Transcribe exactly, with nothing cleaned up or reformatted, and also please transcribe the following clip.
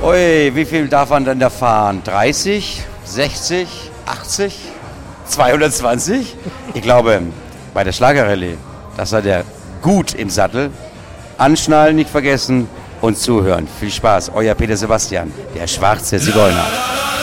Ui, wie viel darf man denn da fahren? dreißig, sechzig, achtzig, zweihundertzwanzig? Ich glaube, bei der Schlagerrallye, da seid ihr gut im Sattel. Anschnallen nicht vergessen und zuhören. Viel Spaß, euer Peter Sebastian, der schwarze Zigeuner.